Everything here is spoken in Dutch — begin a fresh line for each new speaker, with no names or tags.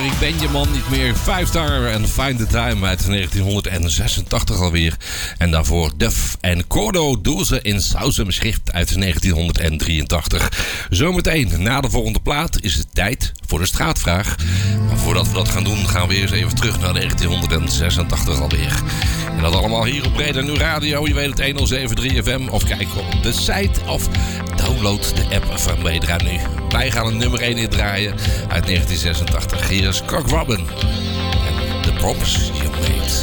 Erik Benjamin, niet meer 5-star en Find the Time uit 1986 alweer. En daarvoor Duff en Cordo Doeze in Sausum Schrift uit 1983. Zometeen, na de volgende plaat, is het tijd voor de straatvraag. Maar voordat we dat gaan doen, gaan we eerst even terug naar 1986 alweer. En dat allemaal hier op Breda Nu Radio. Je weet het, 1073 FM. Of kijk op de site of download de app van Breda Nu. Wij gaan een nummer 1 draaien uit 1986. Hier is Cock Robin. En The Promise You Made.